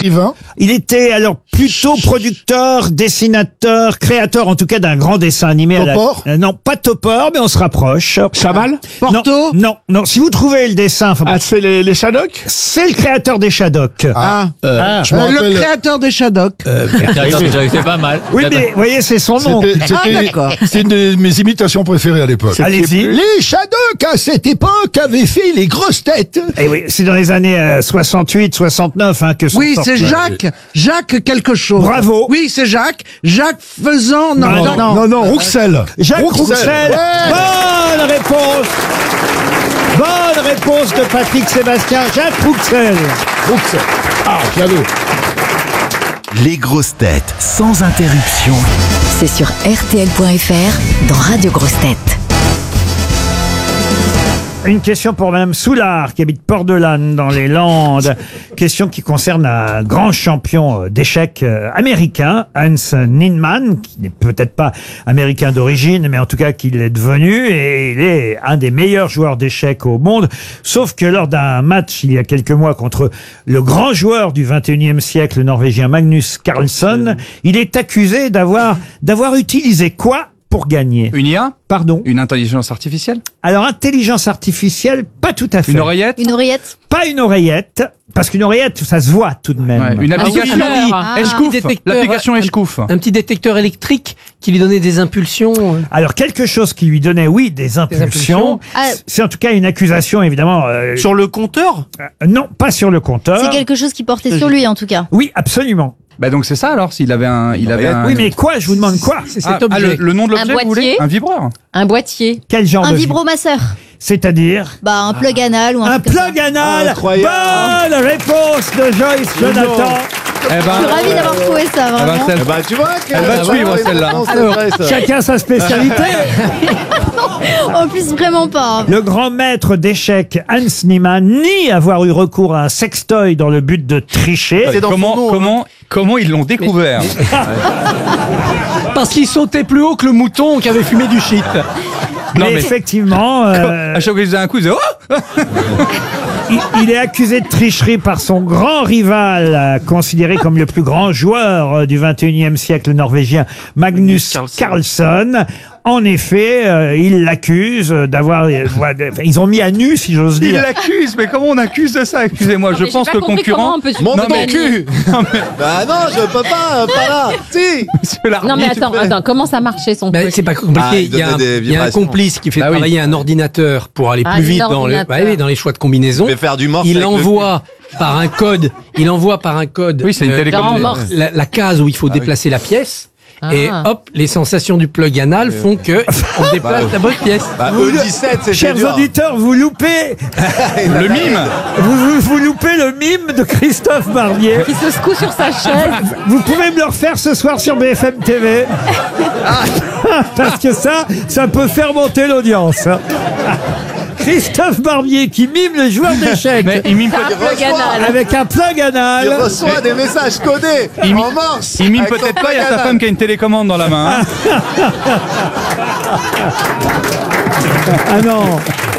écrivain. Il était alors plutôt producteur, dessinateur, créateur en tout cas d'un grand dessin animé. Topor Non, pas Topor, mais on se rapproche. Chaval. Porto. Non. Si vous trouvez le dessin, enfin, C'est les Shadocks. c'est le créateur des Shadocks. Je me rappelle. Le créateur des Shadocks. C'est pas mal. Oui, mais vous voyez, c'est son nom. C'est une de mes imitations préférées à l'époque. Allez-y. Les Shadocks, à cette époque, avaient fait les grosses têtes. Et oui, c'est dans les années 68, 69 que sont Oui, sortis. c'est Jacques quelque chose. Bravo. Oui, c'est Jacques faisant... Non, Rouxel. Jacques Rouxel. Ouais. Bonne réponse de Patrick Sébastien. Jacques Rouxel. Rouxel. Ah, cadeau. Les grosses têtes sans interruption. C'est sur RTL.fr dans Radio Grosses Têtes. Une question pour Madame Soulard, qui habite Port-de-Lanne, dans les Landes. Question qui concerne un grand champion d'échecs américain, Hans Niemann, qui n'est peut-être pas américain d'origine, mais en tout cas qu'il est devenu, et il est un des meilleurs joueurs d'échecs au monde. Sauf que lors d'un match, il y a quelques mois, contre le grand joueur du 21e siècle, le Norvégien Magnus Carlsen, il est accusé d'avoir utilisé quoi pour gagner? Une IA? Pardon? Une intelligence artificielle? Alors, intelligence artificielle, pas tout à fait. Une oreillette? Une oreillette? Pas une oreillette, parce qu'une oreillette, ça se voit tout de même. Ouais, une application Escouf. L'application Escouf. Un petit détecteur électrique qui lui donnait des impulsions. Alors, quelque chose qui lui donnait, oui, des impulsions. C'est en tout cas une accusation, évidemment. Sur le compteur? Non, pas sur le compteur. C'est quelque chose qui portait sur lui, en tout cas. Oui, absolument. Bah donc c'est ça alors, s'il avait un... Oui, mais quoi? Je vous demande quoi? C'est cet objet. Le nom de l'objet, Un vous voulez? boîtier. Un vibreur? Un boîtier. Quel genre Un de... vibromasseur. C'est-à-dire? Bah, un plug anal ou un un truc comme ça. plug anal. Incroyable. Bonne réponse de Joyce Jonathan. Eh Je suis ravie d'avoir trouvé ça, vraiment. Tu vois Elle va te suivre celle-là. Chacun sa spécialité. En plus, vraiment pas. hein. Le grand maître d'échecs Hans Niemann nie avoir eu recours à un sextoy dans le but de tricher. Comment ils l'ont découvert? Parce qu'il sautait plus haut que le mouton qui avait fumé du shit. Non, mais mais- effectivement, À chaque fois qu'il faisait un coup, il faisait oh. il est accusé de tricherie par son grand rival, considéré comme le plus grand joueur du 21e siècle norvégien, Magnus Carlsen. En effet, il l'accuse d'avoir... ils ont mis à nu, si j'ose Il dire. l'accuse, mais comment on accuse de ça? Excusez-moi, je pense que le concurrent... Montre Non, mais- ton cul. Bah non, je peux pas là. Si. Monsieur l'arbitre. Non mais attends, comment ça marchait son truc? C'est pas compliqué. il donnait des Il y a un vibrations. complice qui fait Bah oui. travailler un ordinateur pour aller plus vite dans les choix de combinaison. Faire du morse. Il envoie par un code. Oui, c'est une télécommande. la case où il faut déplacer la pièce. Et hop, les sensations du plug anal font que on déplace la bonne pièce. E17, c'est Chers dur. auditeurs, vous loupez... Le mime. Vous loupez le mime de Christophe Barbier. Il se secoue sur sa chaise. Vous pouvez me le refaire ce soir sur BFM TV. Parce que ça peut faire monter l'audience. Christophe Barbier qui mime le joueur d'échecs Mais il mime pas. avec un plug Il anal. reçoit des messages codés en morse. Il mime avec son peut-être pas, il y a sa plug femme qui a une télécommande dans la main. hein. Ah non.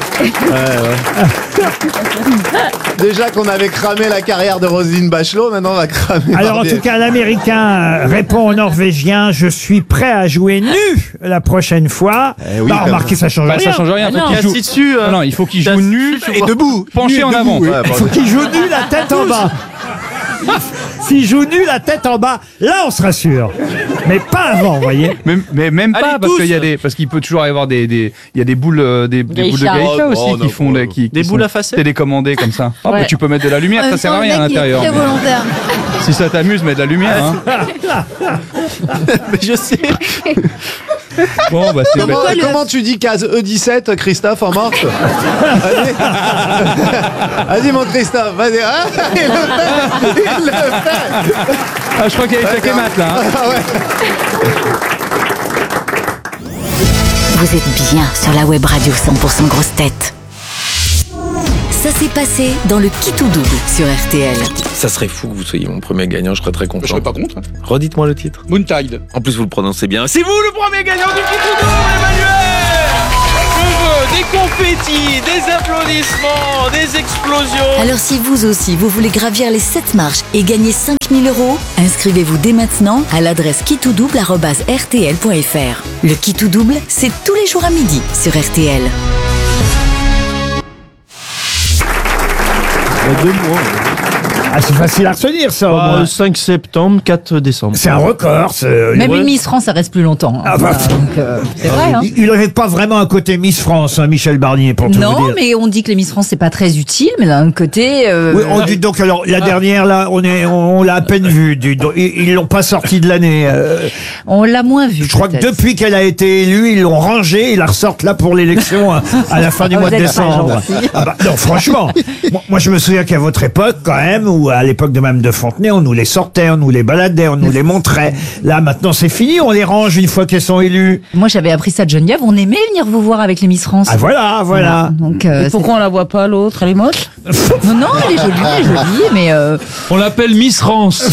Déjà qu'on avait cramé la carrière de Roselyne Bachelot, maintenant on va cramer. Alors en Barbier. tout cas, l'Américain répond au Norvégien: je suis prêt à jouer nu la prochaine fois. oui, Bah, quand remarquez, ça change Bah, rien. ça change rien. Ah non. Faut qu'il joue dessus. Non, il faut qu'il joue nu Et debout. penché en avant. Ouais, Il faut qu'il joue nu la tête en bas. S'il joue nu la tête en bas, là on sera sûr. Mais pas avant, vous voyez. Mais même pas Allez, parce tous. qu'il y a des, parce qu'il peut toujours y avoir il y a des boules des boules de Geisha. geisha Oh, aussi non, qui font non. qui Des sont boules à facettes télécommandées comme ça. Ah, Ouais. bah, tu peux mettre de la lumière, En ça même sert temps, à le rien à mec, il est l'intérieur. très volontaire. Si ça t'amuse, mets de la lumière. Hein. Mais je sais. Bon, bah c'est Comment, bête. comment tu dis case E17, Christophe, en morse? Vas-y. Vas-y, mon Christophe, vas-y. Ah, il le fait. Il le fait. Ah, je crois qu'il y a les mat là. Hein. Ah ouais. Vous êtes bien sur la web radio 100% Grosses Têtes. Ça s'est passé dans le Qui tout double sur RTL. Ça serait fou que vous soyez mon premier gagnant, je serais très content. Je serais pas contre. Redites-moi le titre. Moontide. En plus, vous le prononcez bien. C'est vous le premier gagnant du Qui tout double, Emmanuel! des confettis, des applaudissements, des explosions. Alors si vous aussi, vous voulez gravir les 7 marches et gagner 5 000 €, inscrivez-vous dès maintenant à l'adresse kittoudouble@rtl.fr. Le Kitou Double, c'est tous les jours à midi sur RTL. Il y a 2 mois. Ah, c'est facile à retenir, ça, au moins. 5 septembre, 4 décembre. C'est un record. Même une Miss France, ça reste plus longtemps. Ah bah, C'est vrai, hein. Il n'avait pas vraiment un côté Miss France, hein, Michel Barnier, pour tout vous Non, dire. mais on dit que les Miss France, c'est pas très utile, mais d'un autre côté... Oui, on dit donc, alors, la dernière, là, on l'a à peine vue. Ils l'ont pas sortie de l'année. On l'a moins vue. Je crois que peut-être. depuis qu'elle a été élue, ils l'ont rangée, ils la ressortent là pour l'élection à la fin du Ah, mois vous de êtes pas décembre. gentil. Ah bah, non, franchement. Moi, je me souviens qu'à votre époque, quand même, ou à l'époque de Mme de Fontenay, on nous les sortait, on nous les baladait, on nous les montrait. Là, maintenant, c'est fini, on les range une fois qu'elles sont élues. Moi, j'avais appris ça de Geneviève. On aimait venir vous voir avec les Miss France. Ah, voilà. Donc, Pourquoi on la voit pas, l'autre? Elle est moche? Non, elle est jolie, mais... On l'appelle Miss France.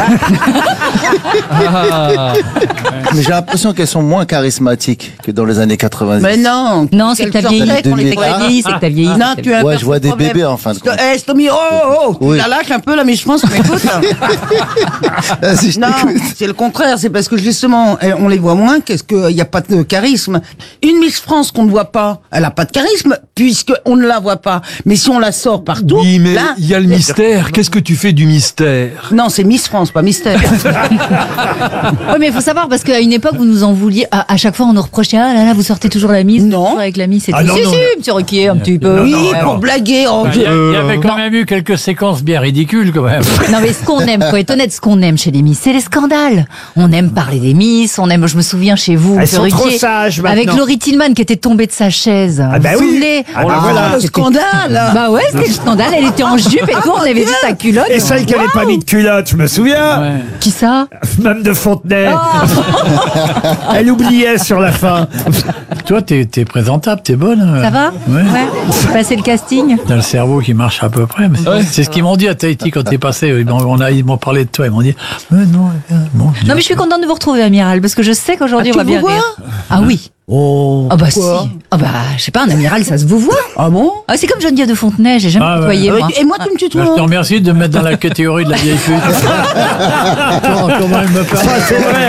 Mais j'ai l'impression qu'elles sont moins charismatiques que dans les années 90. Mais non. Non, c'est que t'as vieilli. sortent des C'est que t'as vieilli, c'est que t'as vieilli. Non, tu as Ouais, pas je vois ce des problème. bébés en fin de compte. Stomy, oh, Oui. tu la lâches un peu, la Miss France, tu m'écoutes? Vas-y, je Non, t'écoute. c'est le contraire, c'est parce que justement, on les voit moins, qu'est-ce qu'il n'y a pas de charisme. Une Miss France qu'on ne voit pas, elle a pas de charisme, puisqu'on ne la voit pas. Mais si on la sort partout, Oui, mais là... il y a le mystère. Qu'est-ce que tu fais du mystère? Non, c'est Miss France, pas Mystère. Oui, mais il faut savoir, parce qu'à une époque, vous nous en vouliez, à chaque fois, on nous reprochait, ah là là, vous sortez toujours la Miss. Non. toujours avec la Miss et Ah tout. non, Si, non, si, non. monsieur Ruquier, un petit peu. Oui, Ouais. pour blaguer. Oh, Il y avait quand même eu quelques séquences bien ridicules, quand même. Non, mais ce qu'on aime, faut être honnête, ce qu'on aime chez les Miss, c'est les scandales. On aime parler des Miss, on aime, je me souviens chez vous, Elles monsieur sont trop Ruquier, sages, maintenant. avec Laurie Tillman qui était tombée de sa chaise. Ah bah Vous vous oui. souvenez Ah bah voilà. le scandale. Bah ouais, c'était le scandale. Elle était en jupe et tout, on avait vu sa culotte. Et celle qui n'avait pas mis de culotte, je me souviens. Ouais. Qui ça? Mme de Fontenay. Elle oubliait sur la fin. Toi, t'es présentable, t'es bonne. Ça va? Ouais. J'ai passé le casting. T'as le cerveau qui marche à peu près. Mais c'est ce qu'ils m'ont dit à Tahiti quand t'es passé. Ils m'ont parlé de toi. Ils m'ont dit, non, bon. Non, mais je suis contente de vous retrouver, Amiral, parce que je sais qu'aujourd'hui, Ah, on va tu bien vous vois rire. Ah oui. Oh. Ah bah si. Quoi Ah bah, je sais pas, un amiral, ça se vous voit. Ah bon? Ah, c'est comme Geneviève de Fontenay, j'ai jamais Ah ouais. côtoyé, moi. Et moi, tu me tutoies? Je te remercie de me mettre dans la catégorie de la vieille pute. Comment elle me parle. C'est vrai.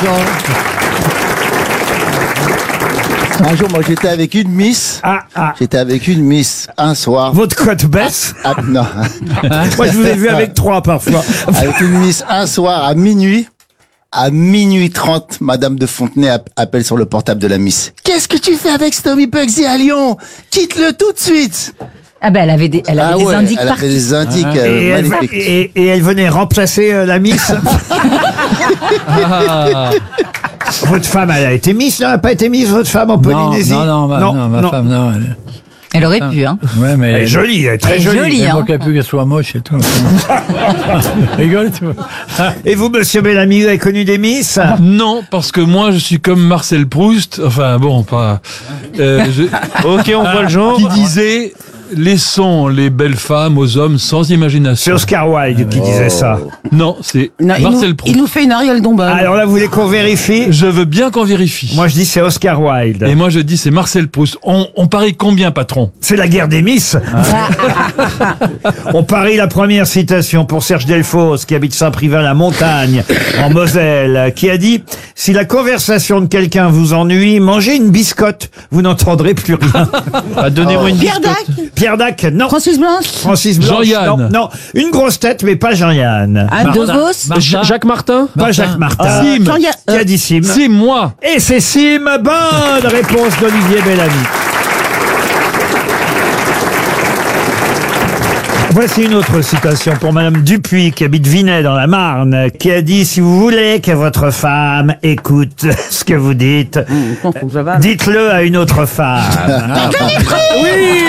Un jour, moi, j'étais avec une Miss. J'étais avec une Miss un soir. Votre cote baisse? Non. Moi, je vous ai vu avec 3 parfois. Avec une Miss un soir à minuit. À minuit 30, Madame de Fontenay appelle sur le portable de la Miss. Qu'est-ce que tu fais avec Stomy Bugsy à Lyon? Quitte-le tout de suite. Ah bah, elle avait des ouais, indices elle partout. avait des indices Et elle, magnifiques. et elle venait remplacer la Miss. Votre femme, elle a été Miss, elle n'a pas été Miss, votre femme en Polynésie? Non, ma femme, non. Elle aurait pu, hein. Ouais, mais Elle est jolie, elle est très Elle est jolie. jolie, Il hein. manquait plus qu'elle soit moche et tout. Rigole, tu vois. Et vous, monsieur Bellamy, vous avez connu des Miss? Non, parce que moi, je suis comme Marcel Proust. Enfin, bon, pas... Ok, on voit le genre. Qui disait... Laissons les belles femmes aux hommes sans imagination. C'est Oscar Wilde qui disait ça. Non, c'est Non, Marcel Proust. il nous fait une Ariel Dombal. Alors là, vous voulez qu'on vérifie? Je veux bien qu'on vérifie. Moi, je dis c'est Oscar Wilde. Et moi, je dis c'est Marcel Proust. On parie combien, patron? C'est la guerre des Miss. On parie la première citation pour Serge Delphos, qui habite Saint-Privat-la-Montagne, en Moselle, qui a dit « Si la conversation de quelqu'un vous ennuie, mangez une biscotte, vous n'entendrez plus rien. Donnez-moi une Pierre biscotte. Dac. » Pierre Dac, non. Francis Blanche. Francis Blanche, Jean-Yann. non. Non, une grosse tête, mais pas Jean-Yann. Ah, De Vos. Jacques Martin. Pas Jacques Martin. Sim. Qui a dit Sim? C'est moi. Et c'est Sim. Bonne réponse d'Olivier Bellamy. Voici une autre citation pour Madame Dupuis, qui habite Vinay dans la Marne, qui a dit « Si vous voulez que votre femme écoute ce que vous dites, dites-le à une autre femme. » Oui.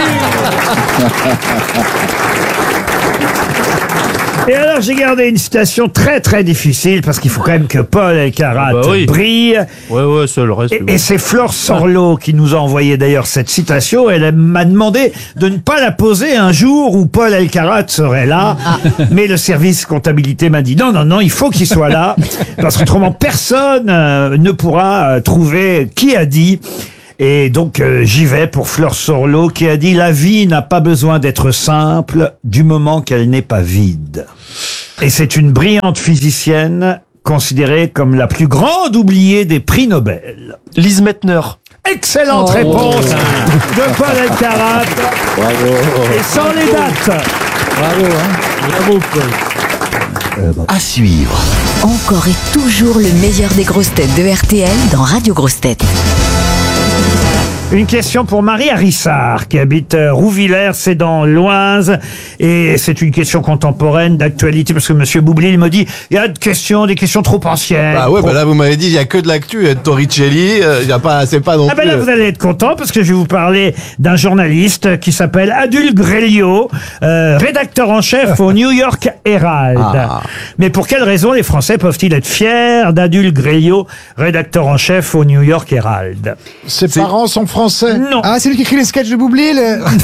Et alors, j'ai gardé une citation très très difficile, parce qu'il faut quand même que Paul Elkarat brille. Ouais, c'est le reste. Et c'est Flore Sorlot qui nous a envoyé d'ailleurs cette citation. Elle m'a demandé de ne pas la poser un jour où Paul Elkarat serait là. Mais le service comptabilité m'a dit non, il faut qu'il soit là. Parce qu'autrement, personne ne pourra trouver qui a dit Et donc j'y vais pour Fleur Sorlo qui a dit « La vie n'a pas besoin d'être simple du moment qu'elle n'est pas vide ». Et c'est une brillante physicienne considérée comme la plus grande oubliée des prix Nobel. Lise Meitner. Excellente réponse de Paul Elkarat. Bravo. Et sans les dates. Bravo, hein. Bravo, Paul. À suivre. Encore et toujours le meilleur des grosses têtes de RTL dans Radio Grosses Têtes. Une question pour Marie Harissard, qui habite Rouvillers, c'est dans l'Oise. Et c'est une question contemporaine, d'actualité, parce que Monsieur Boublil me dit, il y a des questions trop anciennes. Ah ouais, bah là, vous m'avez dit, il y a que de l'actu, Torricelli, il y a pas, c'est pas non plus. Ah ben là, vous allez être content, parce que je vais vous parler d'un journaliste qui s'appelle Adul Grelio, rédacteur en chef au New York Herald. Ah. Mais pour quelle raison les Français peuvent-ils être fiers d'Adul Grelio, rédacteur en chef au New York Herald? Ses parents sont français. Non. Ah, c'est lui qui écrit les sketchs de Boublil.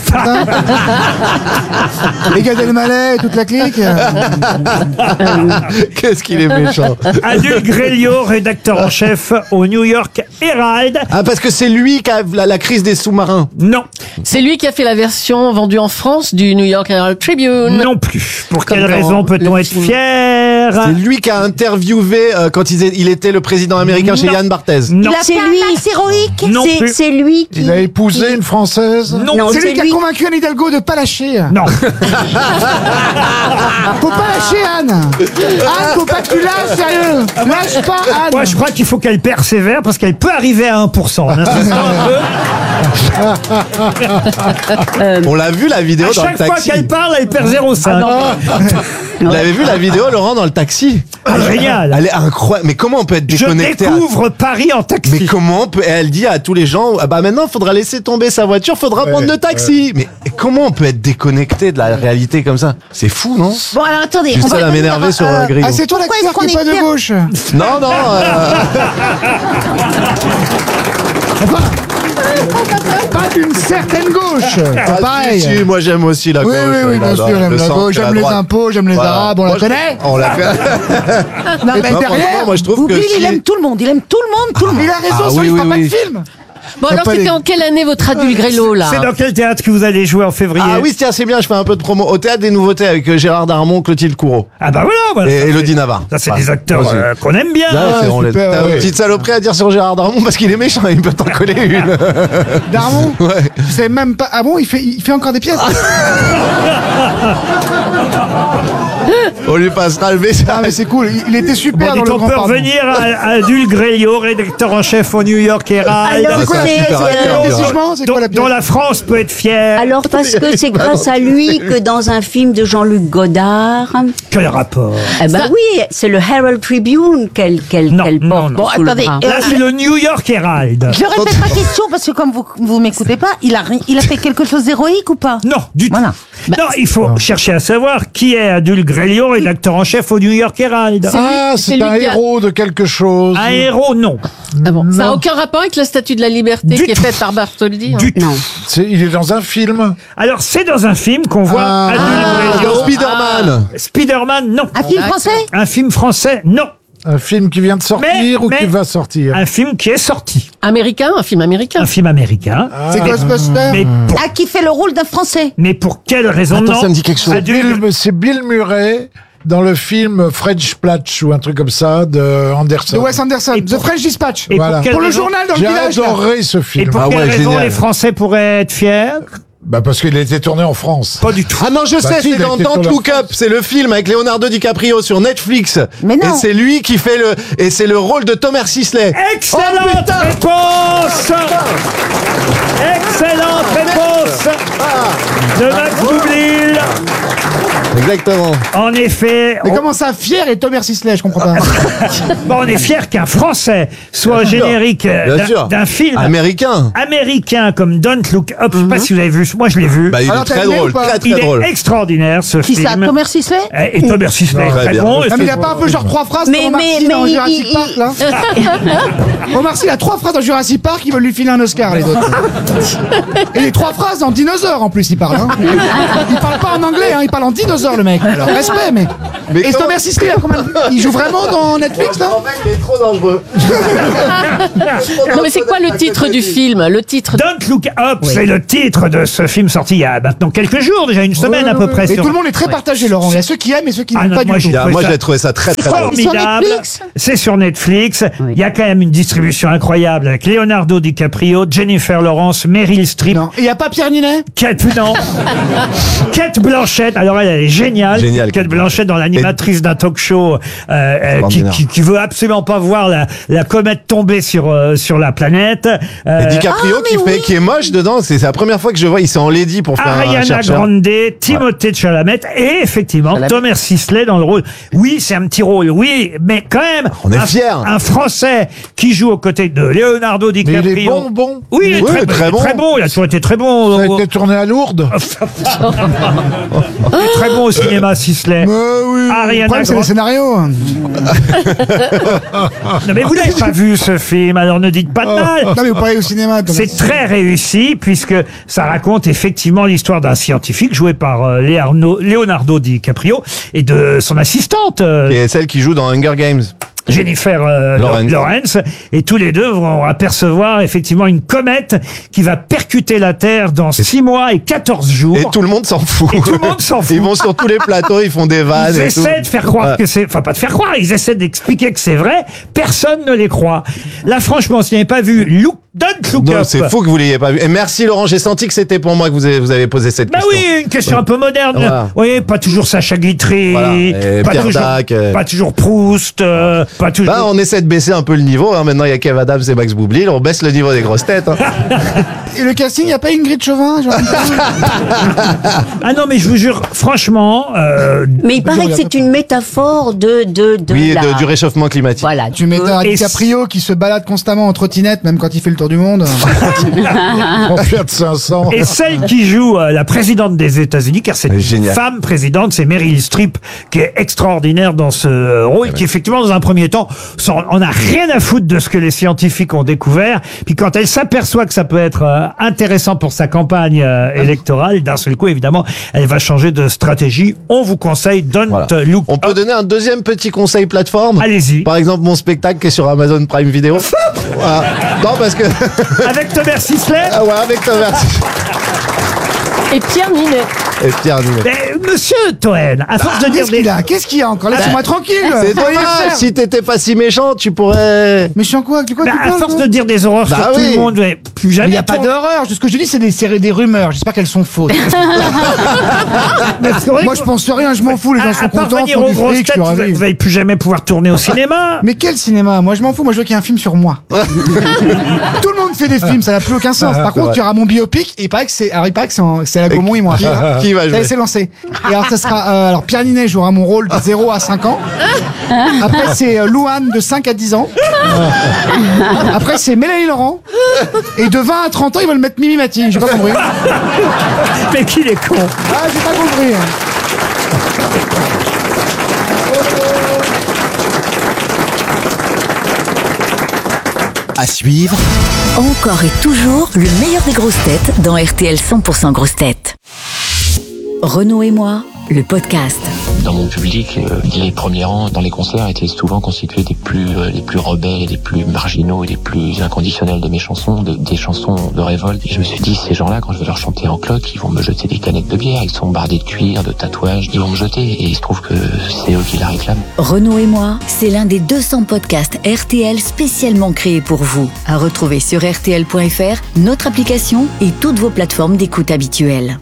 Les Gad Elmaleh et toute la clique. Qu'est-ce qu'il est méchant. Adul Grelio, rédacteur en chef au New York Herald. Ah, parce que c'est lui qui a la crise des sous-marins. Non. C'est lui qui a fait la version vendue en France du New York Herald Tribune. Non plus. Pour quelle Comme dans raison peut-on le être film. fier? C'est lui qui a interviewé quand il était le président américain chez Yann Barthès. Non. Il a fait un axe héroïque. Non plus. C'est lui qui... Il a épousé une Française. Non. C'est lui qui a convaincu Anne Hidalgo de pas lâcher. Non. Faut pas lâcher Anne. Anne, faut pas que tu lâches, sérieux. Lâche pas Anne. Moi, je crois qu'il faut qu'elle persévère parce qu'elle peut arriver à 1%. En insistant un peu. On l'a vu la vidéo À dans le chaque fois taxi. qu'elle parle, elle perd 0,5. Vous l'avez vu la vidéo, Laurent, dans le taxi? Ah, génial. Elle est incroyable. Mais comment on peut être Je déconnecté? découvre Paris en taxi. Mais comment on peut... Et elle dit à tous les gens, ah bah maintenant, il faudra laisser tomber sa voiture, faudra prendre le taxi. Mais comment on peut être déconnecté de la réalité comme ça? C'est fou, non? Bon, alors attendez. Juste on va ça à revenir m'énerver sur Grillo. Ah, c'est toi Pourquoi l'acteur est-ce qu'on qui est pas est de fier gauche. Non, non. Pas d'une certaine gauche. C'est pareil. Si, moi j'aime aussi la Oui, gauche. oui, oui, bien sûr, j'aime la gauche, j'aime les impôts, j'aime les arabes, on la connaît. On l'a fait. Non, mais Non, derrière, franchement, moi je trouve que Boublil, il si- aime tout le monde. Il aime tout le monde, tout le monde. il a raison, Ah, ça, oui, il oui, fera pas de oui. film. Bon, alors, pas c'était les- en quelle année votre Adul Grello, là? C'est dans quel théâtre que vous allez jouer en février? Ah oui, tiens, c'est bien, je fais un peu de promo. Au Théâtre des Nouveautés avec Gérard Darmon, Clotilde Courreau. Ah bah voilà. Et Elodie Navarre. Ça, c'est Ouais, des acteurs moi aussi. qu'on aime bien. Là, c'est- on super, T'as ouais. une petite saloperie à dire sur Gérard Darmon parce qu'il est méchant, il peut t'en coller une. Darmon, Ouais. je sais même pas. Ah bon, il fait encore des pièces. On lui passera le Ah, message. mais c'est cool. Il était Bon, super dans dites, le on grand peut pardon. revenir à Adul Grelio, rédacteur en chef au New York Herald. Alors, c'est un c'est- super acteur, c'est- Gérard. Franchement, c'est quoi la pièce? dont la France peut être fière. Alors parce que c'est grâce à lui que dans un film de Jean-Luc Godard, Quel rapport? eh ben oui, c'est le Herald Tribune qu'elle Non, porte non, non. sous le attendez, bras. Là, c'est le New York Herald. Je répète ma question parce que comme vous m'écoutez pas, il a fait quelque chose d'héroïque ou pas? Non, du tout. Voilà. Non, il faut chercher à savoir qui est Adul Grelio, rédacteur en chef au New York Herald. Ah, c'est lui un qui a- héros de quelque chose. Un héros, non. Ah bon. Ça n'a aucun rapport avec la Statue de la Liberté Du qui est tout. faite par Bartholdi, hein. Du tout. Il est dans un film. Alors, c'est dans un film qu'on voit Ah. Adul Grelio. Dans Spider-Man. Spider-Man, non. Un film français? Un film français, non. Un film qui vient de sortir ou qui va sortir. Un film qui est sorti. Américain, un film américain. Un film américain. C'est Ghostbusters. Mais pour, Ah, qui fait le rôle d'un français? mais pour quelle raison? Attends, non. ça me dit quelque chose. C'est Bill Murray dans le film French Platch ou un truc comme ça de Anderson. De Wes Anderson, Et The pour- French Dispatch. et Voilà. quelle Pour le raison- journal dans le J'ai village. là. adoré ce Et film. pour Ah quelle ouais, raison génial. les Français pourraient être fiers? Bah parce qu'il a été tourné en France. Pas du tout. Ah non, je sais, si, c'est il a dans été Don't sur la- Look Up, c'est le film avec Leonardo DiCaprio sur Netflix. Mais non. Et c'est lui qui fait et c'est le rôle de Thomas Sisley. Excellente réponse. Excellente réponse de Max Boublil. Exactement. En effet, Mais comment ça, fier et Thomas Sisley, je comprends pas. bon, on est fiers qu'un Français soit au générique Bien sûr. d'un film Américain. américain comme Don't Look Up. Je sais pas si vous l'avez vu. Moi, je l'ai vu. Bah, il Alors, est t'as très aimé drôle, ou pas très Il très drôle. est extraordinaire ce Qui ça? film. Thomas Sisley? Et Thomas Sisley est Très très bien. bon. Non, mais il a pas un peu genre 3 phrases Mais- comme Omar Sy mais- dans mais Jurassic il- Park, là Omar Sy, il a 3 phrases dans Jurassic Park, ils veulent lui filer un Oscar, les autres. Et les 3 phrases en dinosaure, en plus, il parle. Hein. Il parle pas en anglais, hein, il parle en dinosaure. dinosaure, le mec. Alors, respect, mais. Et Thomas Sisley, il joue vraiment dans Netflix, là? En fait, il est trop dangereux. Non, mais c'est quoi le titre du film? Le titre. Don't Look Up, c'est le titre de ce film sorti il y a maintenant quelques jours, déjà une semaine à peu près. Et tout le monde est très partagé, Laurent. Il y a ceux qui aiment et ceux qui n'aiment pas du tout. Moi, j'ai trouvé ça très très formidable. C'est sur Netflix. Il y a quand même une distribution incroyable avec Leonardo DiCaprio, Jennifer Lawrence, Meryl Streep. Et il n'y a pas Pierre Ninet? Non. Kate Blanchett. Alors elle est géniale. Kate Blanchett dans l'animatrice d'un talk show qui veut absolument pas voir la comète tomber sur la planète. Et DiCaprio qui est moche dedans. C'est la première fois que je vois. Il s'est enlaidi pour faire un Ariana chercheur. Grande, Timothée Chalamet et effectivement Thomas Sisley dans le rôle. Oui, c'est un petit rôle, oui, mais quand même. On est fiers. Un Français qui joue aux côtés de Leonardo DiCaprio. Mais il est bon. Oui, il est très bon. Il a toujours été très bon. Ça a été tourné à Lourdes. Il est très bon au cinéma, Sisley. Oui. Ariana C'est le Grande. scénario. Non, mais vous n'avez pas vu ce film, alors ne dites pas de mal. Non, mais vous parlez au cinéma. Thomas. C'est très réussi puisque ça raconte effectivement l'histoire d'un scientifique joué par Leonardo DiCaprio et de son assistante. Et celle qui joue dans Hunger Games. Jennifer Lawrence, et tous les deux vont apercevoir effectivement une comète qui va percuter la Terre dans 6 mois et 14 jours. Et tout le monde s'en fout. Ils vont sur tous les plateaux, ils font des vannes. Ils essaient de faire croire que c'est... Enfin, pas de faire croire, ils essaient d'expliquer que c'est vrai. Personne ne les croit. Là, franchement, si vous n'avez pas vu Don't Look Up... C'est fou que vous l'ayez pas vu. Et merci Laurent, j'ai senti que c'était pour moi que vous avez posé cette question. Oui, une question un peu moderne. Voilà. Oui, pas toujours Sacha Guitry, Voilà. Pierre Dac, pas toujours Proust, pas toujours... Là, on essaie de baisser un peu le niveau. Maintenant, il y a Kev Adams et Max Boublil. On baisse le niveau des grosses têtes. Et le casting, il n'y a pas Ingrid Chauvin? Ah non, mais je vous jure, franchement... Mais il paraît que c'est une métaphore du réchauffement climatique. Voilà. Tu mets un DiCaprio qui se balade constamment en trottinette, même quand il fait le tour du monde. En Fiat 500. Et celle qui joue la présidente des États-Unis, car c'est une femme présidente, c'est Meryl Streep, qui est extraordinaire dans ce rôle, qui effectivement, dans un premier temps, on n'a rien à foutre de ce que les scientifiques ont découvert. Puis quand elle s'aperçoit que ça peut être intéressant pour sa campagne électorale, d'un seul coup, évidemment, elle va changer de stratégie. On vous conseille Don't Look Up. On peut donner un deuxième petit conseil plateforme. Allez-y. Par exemple, mon spectacle qui est sur Amazon Prime Video. Voilà. Non, parce que... Avec Thomas Sisley. Ah ouais, avec Thomas Sisley. Et Pierre Ninet. Et Pierre Ninet. Mais monsieur Toen, à force de dire Qu'est-ce qu'il y a encore? Laissez-moi tranquille. C'est dommage. Si t'étais pas si méchant, tu pourrais... Méchant quoi? De quoi tu à parles, force toi de dire des horreurs sur tout le monde, mais plus jamais... Il n'y a pas d'horreur. Ce que je dis, c'est des rumeurs. J'espère qu'elles sont fausses. Moi, je pense rien. Je m'en fous. Les gens sont contents. Venir aux grosses têtes, vous n'allez plus jamais pouvoir tourner au cinéma. Mais quel cinéma? Moi, je m'en fous. Moi, je veux qu'il y ait un film sur moi. Tout le monde fait des films. Ça n'a plus aucun sens. Par contre, il y aura mon biopic. Et il paraît que c'est la Gaumont et moi. Qui va jouer? C'est lancé. Et alors, ça sera. Alors, Pierre Ninet jouera mon rôle de 0 à 5 ans. Après, c'est Louane de 5 à 10 ans. Après, c'est Mélanie Laurent. Et de 20 à 30 ans, ils veulent mettre Mimi Mati. J'ai pas compris. Mais qu'il est con. Ah, j'ai pas compris. À suivre. Encore et toujours le meilleur des grosses têtes dans RTL 100% grosses têtes. Renaud et moi, le podcast. Dans mon public, les premiers rangs dans les concerts étaient souvent constitués des plus rebelles, des plus marginaux et des plus inconditionnels de mes chansons, des chansons de révolte. Et je me suis dit, ces gens-là, quand je vais leur chanter en cloque, ils vont me jeter des canettes de bière, ils sont bardés de cuir, de tatouages, ils vont me jeter. Et il se trouve que c'est eux qui la réclament. Renaud et moi, c'est l'un des 200 podcasts RTL spécialement créés pour vous. À retrouver sur RTL.fr, notre application et toutes vos plateformes d'écoute habituelles.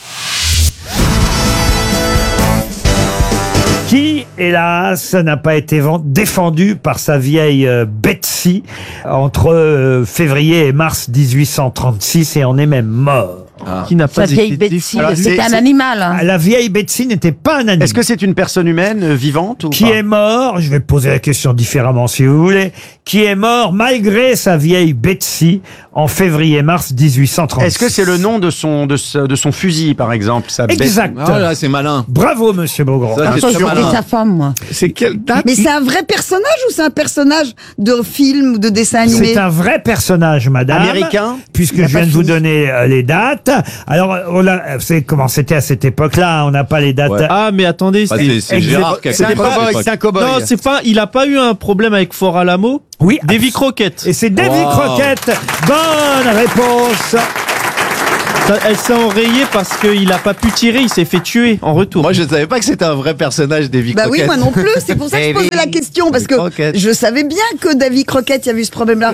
Qui, hélas, n'a pas été défendu par sa vieille Betsy entre février et mars 1836 et en est même mort. Qui n'a pas Sa vieille Betsy, c'était un animal. Hein. La vieille Betsy n'était pas un animal. Est-ce que c'est une personne humaine, vivante ou qui pas est mort, je vais poser la question différemment si vous voulez, qui est mort malgré sa vieille Betsy en février-mars 1836. Est-ce que c'est le nom de son fusil, par exemple, sa bête? Exact. Ah là, c'est malin. Bravo, monsieur Beaugrand. Ça, c'est Attends, très malin. c'était sa femme, moi. C'est quelle date? Mais c'est un vrai personnage ou c'est un personnage de film ou de dessin animé? C'est un vrai personnage, madame. Américain? Puisque Il a je pas viens de vous fini. donner les dates. Alors, vous savez comment c'était à cette époque-là, on n'a pas les dates. Ouais. Ah, mais attendez, Bah, c'est Gérard qui a C'est un fait ça, cowboy, c'est c'est un cowboy. Non, c'est pas. Il a pas eu un problème avec Fort Alamo. Oui. Davy Crockett. Et c'est Davy Wow. Crockett. Bonne réponse. Elle s'est enrayée parce qu'il a pas pu tirer. Il s'est fait tuer en retour. Moi, je ne savais pas que c'était un vrai personnage, Davy Bah oui, Crockett. moi non plus. C'est pour ça que je posais la question, parce que Crockett. je savais bien que Davy Crockett, il y avait eu ce problème-là.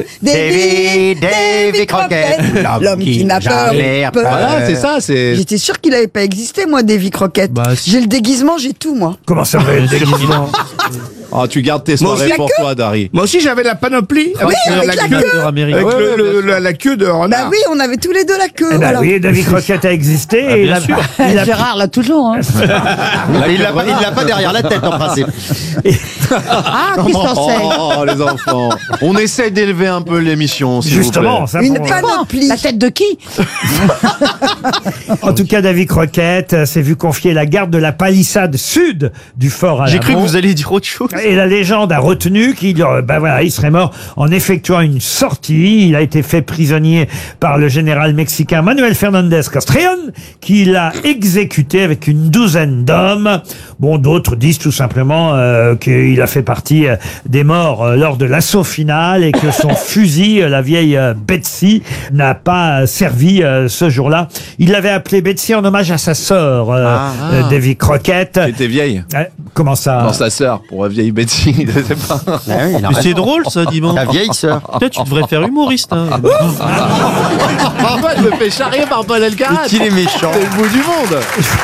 Davy Crockett, l'homme qui n'a peur. Voilà, c'est ça. C'est. J'étais sûr qu'il n'avait pas existé, moi, Davy Crockett. Bah, si. J'ai le déguisement, j'ai tout, moi. Comment ça va le déguisement? Ah, tu gardes tes Moi soirées aussi, pour la toi, Dari. Moi aussi, j'avais la panoplie. avec la queue. américain. Avec Ouais, ouais, la queue de renard. Bah oui, on avait tous les deux la queue. Eh ben voilà. oui, Davy Crockett a existé. et il bien a- sûr. il a- Gérard l'a toujours. Hein. Il l'a pas derrière la tête, en principe. Ah, qui s'en sait? Oh, les enfants. On essaie d'élever un peu l'émission, s'il vous Justement, plaît. ça Une pour- panoplie. La tête de qui? En tout cas, Davy Crockett s'est vu confier la garde de la palissade sud du fort Alamo. J'ai cru que vous alliez dire autre chose. Et la légende a retenu qu'il il serait mort en effectuant une sortie. Il a été fait prisonnier par le général mexicain Manuel Fernandez Castrillon, qui l'a exécuté avec une douzaine d'hommes. Bon, d'autres disent tout simplement qu'il a fait partie des morts lors de l'assaut final et que son fusil, la vieille Betsy, n'a pas servi ce jour-là. Il l'avait appelée Betsy en hommage à sa sœur, Davy Crockett. Qui était vieille. Comment ça? Non, sa sœur, pour la vieille Betsy, je sais pas. Mais c'est drôle, ça, dis donc. La vieille sœur. Peut-être tu devrais faire humoriste. Hein. Moi, je me fais charrier par Paul Elkarat. Qu'il est méchant. C'est le bout du monde.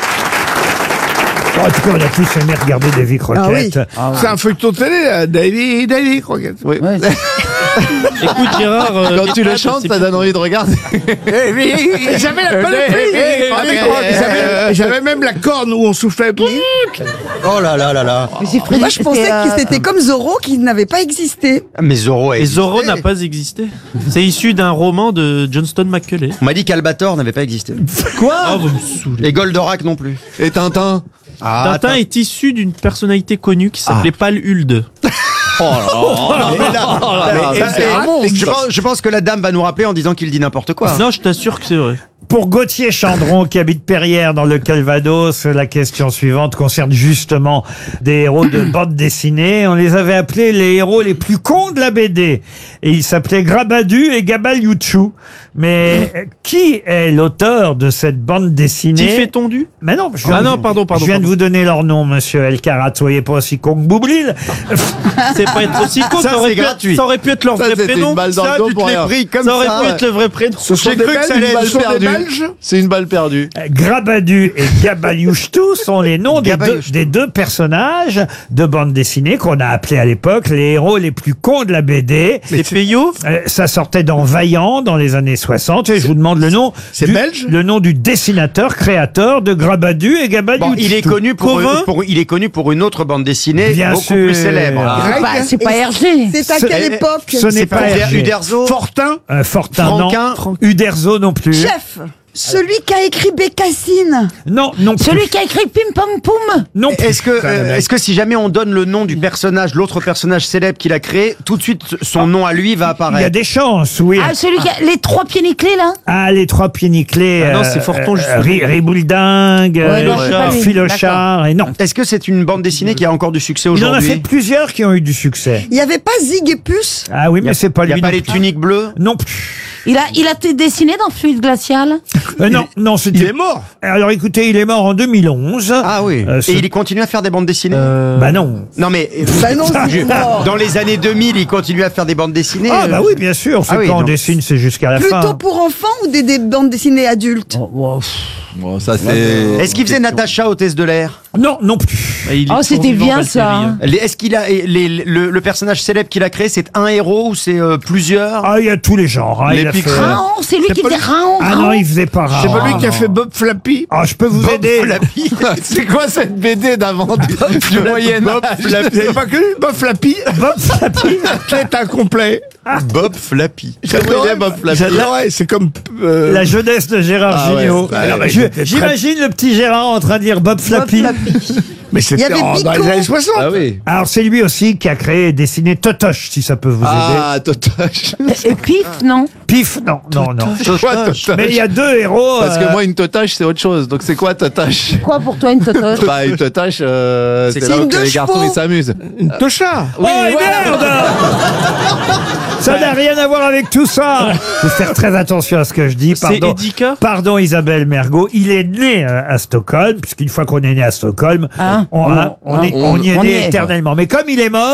En tout cas, on a tous aimé regarder Davy Crockett. C'est un feuilleton télé, là. Davy Crockett. Oui. Écoute, Gérard. Quand tu le chantes, ça donne envie de regarder. Et j'avais la panoplie. J'avais même la corne où on soufflait. Oh là là là là. Moi, je pensais que c'était comme Zorro qui n'avait pas existé. Mais Zorro Et Zorro n'a pas existé. C'est issu d'un roman de Johnston McCulley. On m'a dit qu'Albator n'avait pas existé. Ah, vous me saoulez. Et Goldorak non plus. Et Tintin. Tintin est issu d'une personnalité connue qui s'appelait Palhulde. Je pense que la dame va nous rappeler en disant qu'il dit n'importe quoi. Non, je t'assure que c'est vrai. Pour Gauthier Chandron, qui habite Perrières dans le Calvados, la question suivante concerne justement des héros de bande dessinée. On les avait appelés les héros les plus cons de la BD. Et ils s'appelaient Grabadu et Gabaliouchou. Mais qui est l'auteur de cette bande dessinée? Tiffé tondu? Mais non, Ah non, pardon. Je viens de vous donner leur nom, monsieur Elkarat. Soyez pas aussi con que Boublil. C'est pas être aussi con, Ça, ça aurait c'est pu être- gratuit. ça aurait pu être leur Ça, vrai c'était prénom. une balle dans le dos pour rien. Ça aurait pu être le vrai prénom. J'ai cru que ça allait être perdu. C'est une balle perdue. Grabadu et Gabaliouchtou sont les noms des deux personnages de bande dessinée qu'on a appelés à l'époque les héros les plus cons de la BD. Les Payot? Ça sortait dans Vaillant dans les années 60 et je vous demande le nom. C'est belge? Le nom du dessinateur, créateur de Grabadu et Gabaliouchtou. Bon, il est connu pour une autre bande dessinée Bien beaucoup sûr. plus célèbre. C'est pas Hergé. C'est à quelle époque? Ce n'est pas Hergé. Uderzo, Fortin. Fortin, Franquin. non. Uderzo non plus. Chef. Celui qui a écrit Bécassine. Non, non plus. Celui qui a écrit Pim Pam Poum. Non. Est-ce que si jamais on donne le nom du personnage, l'autre personnage célèbre qu'il a créé, tout de suite son nom à lui va Il y a apparaître? des chances, oui. Ah, celui qui a les trois pieds nickelés, là. Ah, les trois pieds nickelés. Ah non, c'est Forton, justement. Ribouledingue, Ouais, non, c'est pas lui. Philochard, et non. Est-ce que c'est une bande dessinée qui a encore du succès Il en a aujourd'hui? fait plusieurs qui ont eu du succès. Il n'y avait pas Zig et Puce. Ah oui, mais c'est pas Il n'y lui. a pas non les plus. tuniques bleues? Non plus. Il a été dessiné dans Fluide Glacial. Non, c'était. Il est mort. Alors écoutez, il est mort en 2011. Ah oui. ce- Et il continue à faire des bandes dessinées? Bah non. Non mais Bah non, c'est mort. dans les années 2000, il continue à faire des bandes dessinées. Ah bah oui, bien sûr. C'est Ah oui, quand on donc- dessine, c'est jusqu'à la fin. Plutôt pour enfants ou des bandes dessinées adultes? Bon, ça c'est. Est-ce qu'il faisait Natacha hôtesse de l'air? Non, non plus. Oh, c'était bien ça. Est-ce qu'il a le personnage célèbre qu'il a créé, c'est un héros ou c'est plusieurs? Ah, il y a tous les genres. Hein. Les Il a fait- Raon, c'est lui qui faisait Raon. Ah non, il faisait pas C'est Raon. pas lui qui a fait Bob Flappy. Ah, je peux vous aider. C'est quoi cette BD d'avant du Moyen-Âge? Vous n'avez pas connu Bob Flappy? Bob Flappy. Athlète incomplet. Bob Flappy. Comment il est, Bob Flappy? Ouais, c'est comme... La jeunesse de Gérard Ah ouais, Jugnot. bah, Alors, ouais, j'imagine le petit Gérard en train de dire Bob Flappy. Mais c'était dans les années 60. Ah oui. Alors c'est lui aussi qui a créé et dessiné Totoche, si ça peut vous aider. Ah, Totoche. Et Pif, non? Pif, non, non, non. Quoi, Totoche? Mais il y a deux héros. Parce que moi, une Totoche, c'est autre chose. Donc, c'est quoi, Totoche? Quoi pour toi une totoche? Bah, une Totoche, c'est là une où deux les garçons, chevaux. ils s'amusent. Une tocha. Oh, et merde. Ça n'a rien à voir avec tout ça. Faut faire très attention à ce que je dis. C'est Pardon, Edika pardon Isabelle Mergo. Il est né à Stockholm, puisqu'une fois qu'on est né à Stockholm, on y est on né y est. éternellement. Mais comme il est mort,